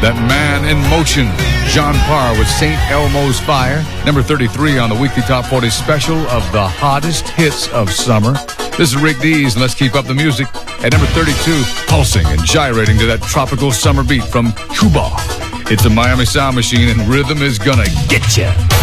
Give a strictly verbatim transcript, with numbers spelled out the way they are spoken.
That Man in Motion, John Parr with Saint Elmo's Fire. Number thirty-three on the weekly Top forty special of the hottest hits of summer. This is Rick Dees, and let's keep up the music. At number thirty-two, pulsing and gyrating to that tropical summer beat from Cuba. It's a Miami Sound Machine, and rhythm is gonna get ya.